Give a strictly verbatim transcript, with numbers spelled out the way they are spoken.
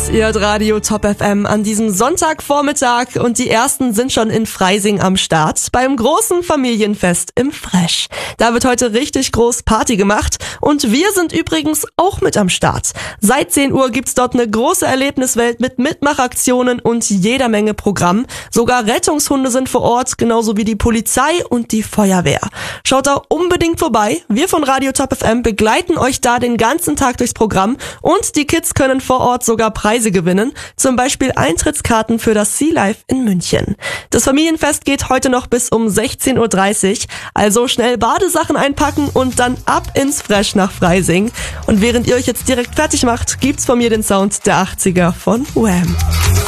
Ihr hört Radio Top F M an diesem Sonntagvormittag und die ersten sind schon in Freising am Start beim großen Familienfest im Fresh. Da wird heute richtig groß Party gemacht und wir sind übrigens auch mit am Start. Seit zehn Uhr gibt's dort eine große Erlebniswelt mit Mitmachaktionen und jeder Menge Programm. Sogar Rettungshunde sind vor Ort, genauso wie die Polizei und die Feuerwehr. Schaut da unbedingt vorbei. Wir von Radio Top F M begleiten euch da den ganzen Tag durchs Programm und die Kids können vor Ort sogar Preise gewinnen, zum Beispiel Eintrittskarten für das Sea Life in München. Das Familienfest geht heute noch bis um sechzehn Uhr dreißig, also schnell Badesachen einpacken und dann ab ins Fresh nach Freising. Und während ihr euch jetzt direkt fertig macht, gibt's von mir den Sound der achtziger von Wham!